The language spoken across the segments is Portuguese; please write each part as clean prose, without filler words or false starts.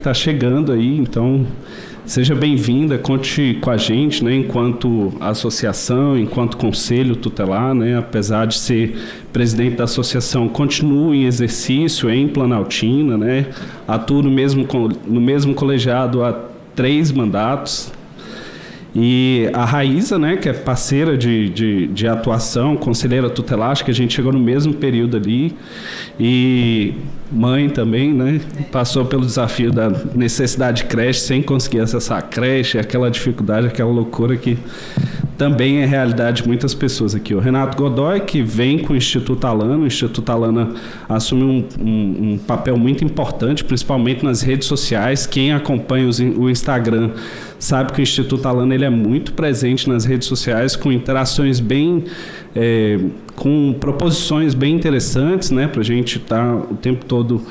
Está chegando aí, então seja bem-vinda, conte com a gente, né, enquanto associação, enquanto conselho tutelar, né, apesar de ser presidente da associação, continuo em exercício em Planaltina, né, atuo no mesmo colegiado há 3 mandatos. E a Raíza, né, que é parceira de atuação, conselheira tutelar, acho que a gente chegou no mesmo período ali, e mãe também, né, passou pelo desafio da necessidade de creche, sem conseguir acessar a creche, aquela dificuldade, aquela loucura que também é realidade de muitas pessoas aqui. O Renato Godoy, que vem com o Instituto Alana, o Instituto Alana assume um papel muito importante, principalmente nas redes sociais. Quem acompanha o Instagram sabe que o Instituto Alana ele é muito presente nas redes sociais, com interações com proposições bem interessantes, né, para a gente estar o tempo todo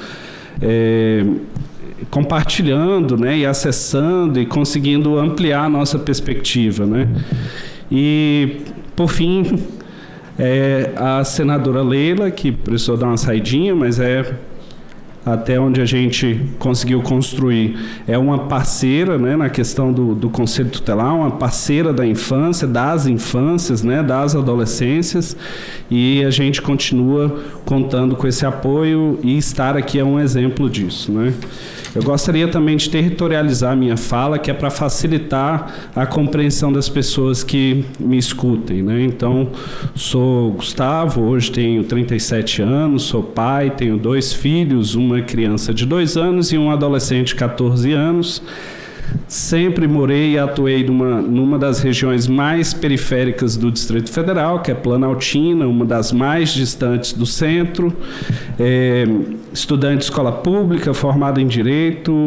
compartilhando, né, e acessando e conseguindo ampliar a nossa perspectiva, né. E, por fim, a senadora Leila, que precisou dar uma saidinha, mas até onde a gente conseguiu construir, é uma parceira, né, na questão do Conselho Tutelar, uma parceira da infância, das infâncias, né, das adolescências, e a gente continua contando com esse apoio, e estar aqui é um exemplo disso, né. Eu gostaria também de territorializar a minha fala, que é para facilitar a compreensão das pessoas que me escutem, né? Então, sou Gustavo, hoje tenho 37 anos, sou pai, tenho 2 filhos, uma criança de 2 anos e um adolescente de 14 anos. Sempre morei e atuei numa das regiões mais periféricas do Distrito Federal, que é Planaltina, uma das mais distantes do centro. Estudante de escola pública, formado em Direito.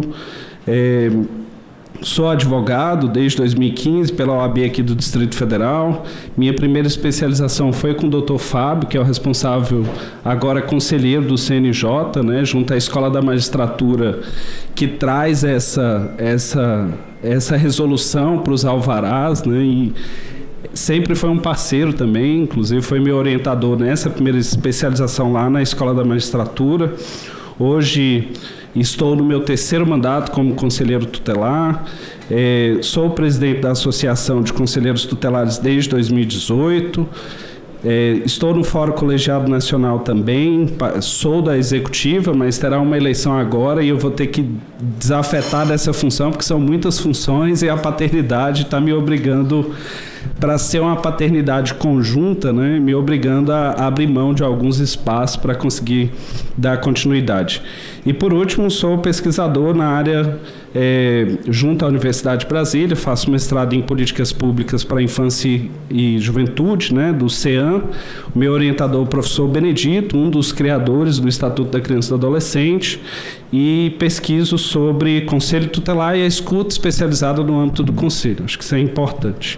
Sou advogado desde 2015 pela OAB aqui do Distrito Federal. Minha primeira especialização foi com o Dr. Fábio, que é o responsável, agora conselheiro do CNJ, né, junto à Escola da Magistratura, que traz essa resolução para os alvarás, né, e sempre foi um parceiro também, inclusive foi meu orientador nessa primeira especialização lá na Escola da Magistratura. Hoje estou no meu 3º mandato como conselheiro tutelar, sou presidente da Associação de Conselheiros Tutelares desde 2018, estou no Fórum Colegiado Nacional também, sou da Executiva, mas terá uma eleição agora e eu vou ter que desafetar dessa função, porque são muitas funções e a paternidade está me obrigando, para ser uma paternidade conjunta, né, me obrigando a abrir mão de alguns espaços para conseguir dar continuidade. E, por último, sou pesquisador na área, junto à Universidade de Brasília, faço mestrado em Políticas Públicas para a Infância e Juventude, né, do CEAM. O meu orientador, o professor Benedito, um dos criadores do Estatuto da Criança e do Adolescente, e pesquiso sobre Conselho Tutelar e a escuta especializada no âmbito do Conselho. Acho que isso é importante.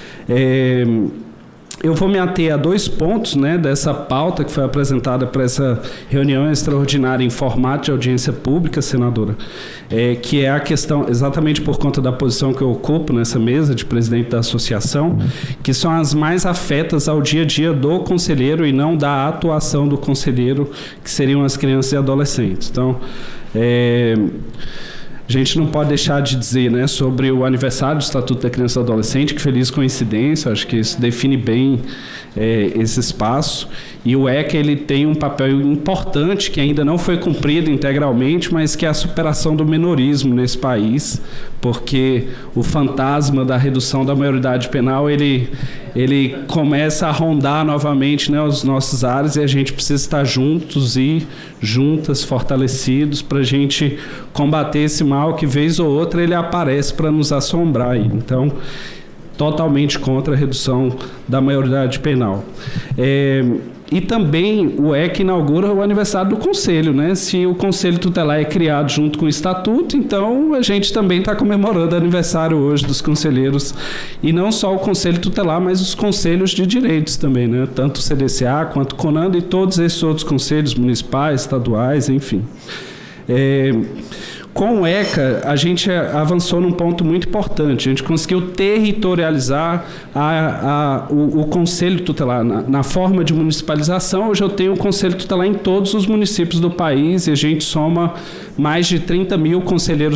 Eu vou me ater a 2 pontos, né, dessa pauta que foi apresentada para essa reunião extraordinária em formato de audiência pública, senadora, que é a questão, exatamente por conta da posição que eu ocupo nessa mesa de presidente da associação, que são as mais afetas ao dia a dia do conselheiro e não da atuação do conselheiro, que seriam as crianças e adolescentes. Então, a gente não pode deixar de dizer, né, sobre o aniversário do Estatuto da Criança e do Adolescente, que feliz coincidência, acho que isso define bem esse espaço. E o ECA ele tem um papel importante que ainda não foi cumprido integralmente, mas que é a superação do menorismo nesse país, porque o fantasma da redução da maioridade penal ele começa a rondar novamente, né, os nossos ares, e a gente precisa estar juntos e juntas, fortalecidos, para a gente combater esse mal que, vez ou outra, ele aparece para nos assombrar. Então, totalmente contra a redução da maioridade penal. E também o ECA inaugura o aniversário do Conselho, né? Se o Conselho Tutelar é criado junto com o Estatuto, então a gente também está comemorando o aniversário hoje dos conselheiros, e não só o Conselho Tutelar, mas os conselhos de direitos também, né? Tanto o CDCA quanto o CONANDA e todos esses outros conselhos municipais, estaduais, enfim. Com o ECA, a gente avançou num ponto muito importante. A gente conseguiu territorializar o Conselho Tutelar. Na forma de municipalização, hoje eu tenho o Conselho Tutelar em todos os municípios do país e a gente soma mais de 30 mil conselheiros